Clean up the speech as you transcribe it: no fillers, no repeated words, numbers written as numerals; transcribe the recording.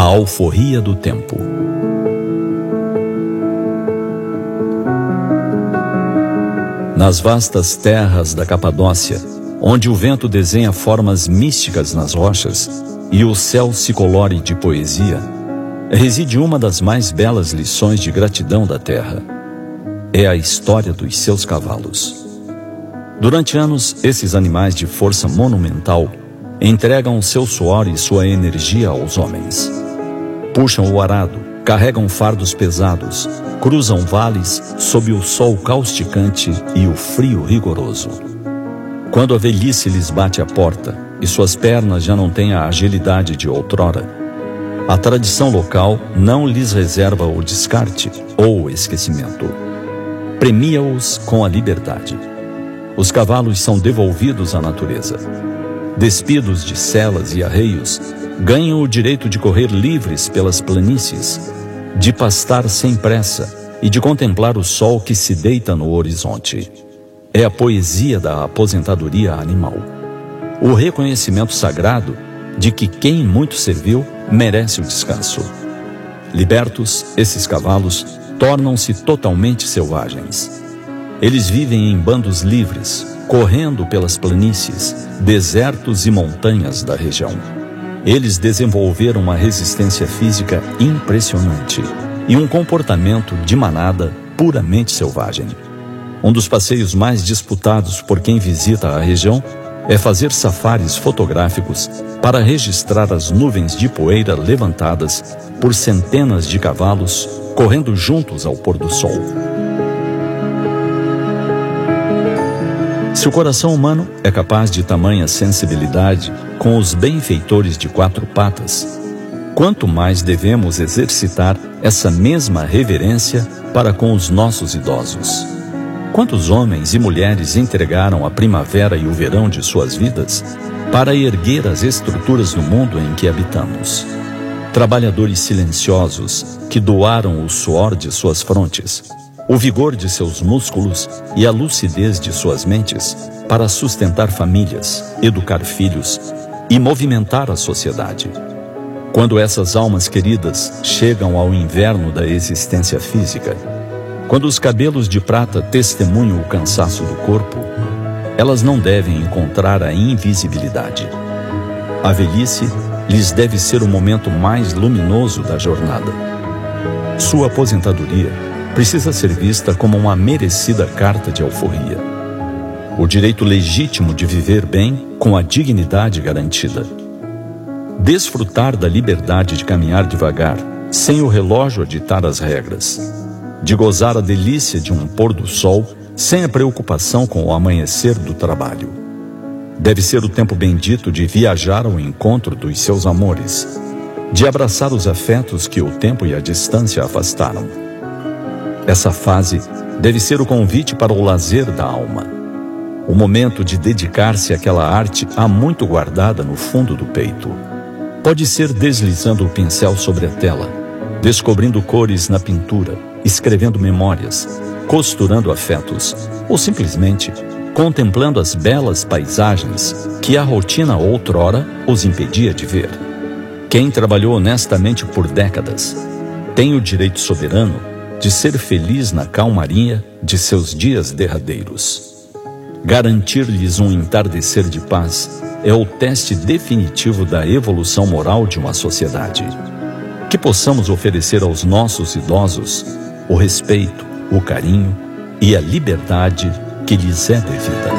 alforria do tempo. Nas vastas terras da Capadócia, onde o vento desenha formas místicas nas rochas e o céu se colore de poesia, reside uma das mais belas lições de gratidão da terra. É a história dos seus cavalos. Durante anos, esses animais de força monumental entregam seu suor e sua energia aos homens. Puxam o arado, carregam fardos pesados, cruzam vales sob o sol causticante e o frio rigoroso. Quando a velhice lhes bate à porta e suas pernas já não têm a agilidade de outrora, a tradição local não lhes reserva o descarte ou o esquecimento. Premia-os com a liberdade. Os cavalos são devolvidos à natureza. Despidos de celas e arreios, ganham o direito de correr livres pelas planícies, de pastar sem pressa e de contemplar o sol que se deita no horizonte. É a poesia da aposentadoria animal. O reconhecimento sagrado de que quem muito serviu merece o descanso. Libertos, esses cavalos tornam-se totalmente selvagens. Eles vivem em bandos livres, correndo pelas planícies, desertos e montanhas da região. Eles desenvolveram uma resistência física impressionante e um comportamento de manada puramente selvagem. Um dos passeios mais disputados por quem visita a região é fazer safaris fotográficos para registrar as nuvens de poeira levantadas por centenas de cavalos correndo juntos ao pôr do sol. Se o coração humano é capaz de tamanha sensibilidade com os benfeitores de quatro patas, quanto mais devemos exercitar essa mesma reverência para com os nossos idosos. Quantos homens e mulheres entregaram a primavera e o verão de suas vidas para erguer as estruturas do mundo em que habitamos? Trabalhadores silenciosos que doaram o suor de suas frontes, o vigor de seus músculos e a lucidez de suas mentes para sustentar famílias, educar filhos e movimentar a sociedade. Quando essas almas queridas chegam ao inverno da existência física, quando os cabelos de prata testemunham o cansaço do corpo, elas não devem encontrar a invisibilidade. A velhice lhes deve ser o momento mais luminoso da jornada. Sua aposentadoria precisa ser vista como uma merecida carta de alforria. O direito legítimo de viver bem com a dignidade garantida. Desfrutar da liberdade de caminhar devagar, sem o relógio a ditar as regras. De gozar a delícia de um pôr do sol, sem a preocupação com o amanhecer do trabalho. Deve ser o tempo bendito de viajar ao encontro dos seus amores, de abraçar os afetos que o tempo e a distância afastaram. Essa fase deve ser o convite para o lazer da alma, o momento de dedicar-se àquela arte há muito guardada no fundo do peito. Pode ser deslizando o pincel sobre a tela, descobrindo cores na pintura, escrevendo memórias, costurando afetos, ou simplesmente contemplando as belas paisagens que a rotina outrora os impedia de ver. Quem trabalhou honestamente por décadas tem o direito soberano de ser feliz na calmaria de seus dias derradeiros. Garantir-lhes um entardecer de paz é o teste definitivo da evolução moral de uma sociedade. Que possamos oferecer aos nossos idosos o respeito, o carinho e a liberdade que lhes é devida.